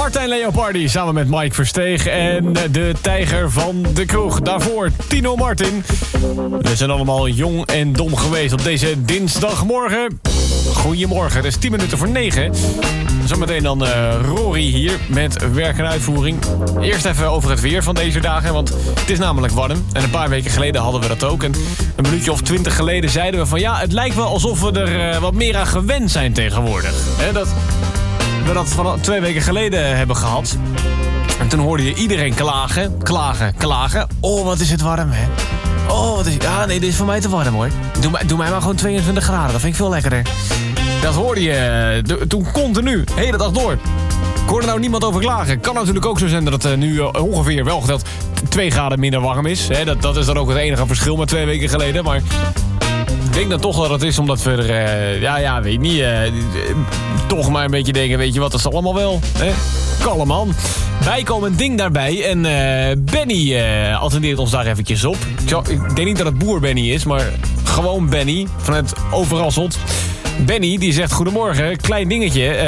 Martijn Leopardi samen met Mike Versteeg en de tijger van de kroeg. Daarvoor Tino Martin. We zijn allemaal jong en dom geweest op deze dinsdagmorgen. Goedemorgen, het is 10 minuten voor 9. Zometeen dan Rory hier met werk en uitvoering. Eerst even over het weer van deze dagen, want het is namelijk warm. En een paar weken geleden hadden we dat ook. En een minuutje of 20 geleden zeiden we van ja, het lijkt wel alsof we er wat meer aan gewend zijn tegenwoordig. Dat we dat van 2 weken geleden hebben gehad. En toen hoorde je iedereen klagen. Oh, wat is het warm, hè? Oh, wat is... Ja, nee, dit is voor mij te warm, hoor. Doe mij maar gewoon 22 graden, dat vind ik veel lekkerder. Dat hoorde je toen continu, hele dag door. Ik hoorde nou niemand over klagen. Kan natuurlijk ook zo zijn dat het nu ongeveer wel geteld 2 graden minder warm is. Dat is dan ook het enige verschil met 2 weken geleden, maar... Ik denk dan toch dat het is omdat we er, weet niet, toch maar een beetje denken, weet je wat, dat is allemaal wel, hè? Kalm man. Bijkomend ding daarbij en Benny attendeert ons daar eventjes op. Ik denk niet dat het boer Benny is, maar gewoon Benny, vanuit Overrasseld. Benny die zegt goedemorgen, klein dingetje.